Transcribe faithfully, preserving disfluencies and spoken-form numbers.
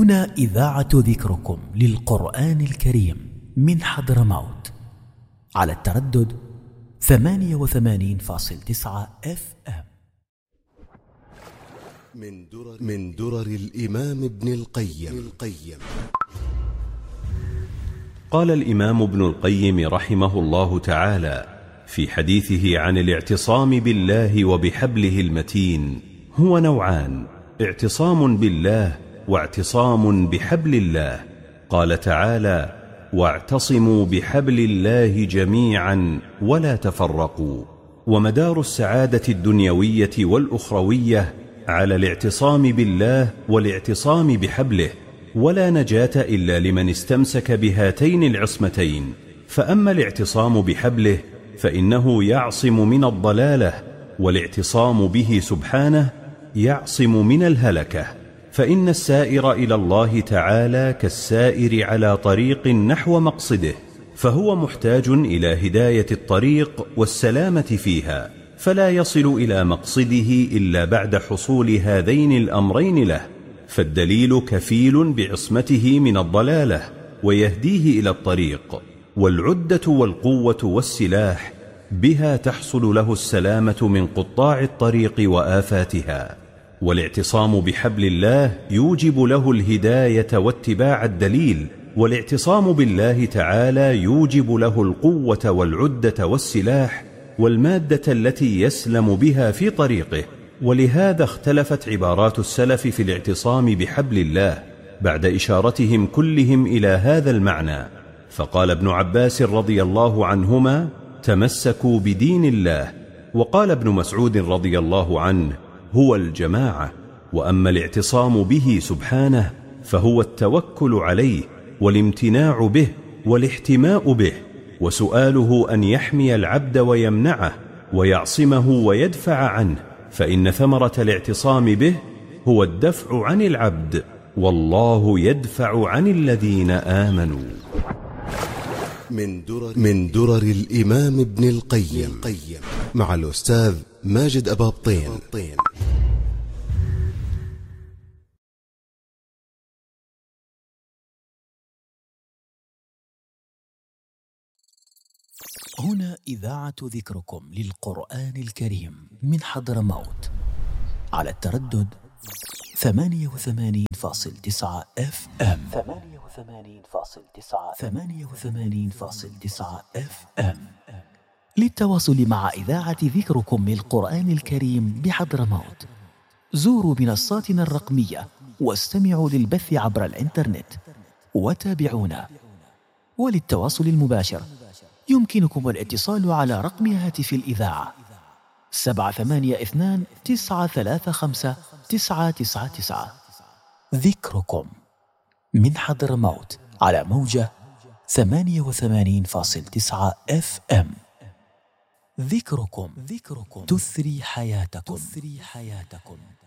هنا إذاعة ذكركم للقرآن الكريم من حضرموت على التردد ثمانية وثمانين فاصل تسعة اف ام. من درر, من درر الإمام ابن القيم, القيم قال الإمام ابن القيم رحمه الله تعالى في حديثه عن الاعتصام بالله وبحبله المتين: هو نوعان، اعتصام بالله واعتصام بحبل الله. قال تعالى: واعتصموا بحبل الله جميعا ولا تفرقوا. ومدار السعادة الدنيوية والأخروية على الاعتصام بالله والاعتصام بحبله، ولا نجاة إلا لمن استمسك بهاتين العصمتين. فأما الاعتصام بحبله فإنه يعصم من الضلالة، والاعتصام به سبحانه يعصم من الهلكة. فإن السائر إلى الله تعالى كالسائر على طريق نحو مقصده، فهو محتاج إلى هداية الطريق والسلامة فيها، فلا يصل إلى مقصده إلا بعد حصول هذين الأمرين له. فالدليل كفيل بعصمته من الضلالة ويهديه إلى الطريق، والعدة والقوة والسلاح بها تحصل له السلامة من قطاع الطريق وآفاتها. والاعتصام بحبل الله يوجب له الهداية واتباع الدليل، والاعتصام بالله تعالى يوجب له القوة والعدة والسلاح والمادة التي يسلم بها في طريقه. ولهذا اختلفت عبارات السلف في الاعتصام بحبل الله بعد إشارتهم كلهم إلى هذا المعنى. فقال ابن عباس رضي الله عنهما: تمسكوا بدين الله. وقال ابن مسعود رضي الله عنه: هو الجماعة. وأما الاعتصام به سبحانه فهو التوكل عليه والامتناع به والاحتماء به، وسؤاله أن يحمي العبد ويمنعه ويعصمه ويدفع عنه، فإن ثمرة الاعتصام به هو الدفع عن العبد، والله يدفع عن الذين آمنوا. من درر, من درر الإمام ابن القيم مع الأستاذ ماجد أبابطين. هنا إذاعة ذكركم للقرآن الكريم من حضرموت على التردد ثمانية وثمانين فاصل تسعة اف ام. ثمانية وثمانين فاصل تسعة ثمانية وثمانين فاصل تسعة اف ام. للتواصل مع إذاعة ذكركم للقرآن الكريم بحضرموت زوروا منصاتنا الرقمية واستمعوا للبث عبر الإنترنت وتابعونا. وللتواصل المباشر يمكنكم الاتصال على رقم هاتف الإذاعة سبعة ثمانية اثنان تسعة ثلاثة خمسة تسعة تسعة تسعة. ذكركم من حضرموت على موجة ثمانية وثمانين فاصل تسعة اف ام. ذكركم ذكركم تثري حياتكم تثري حياتكم.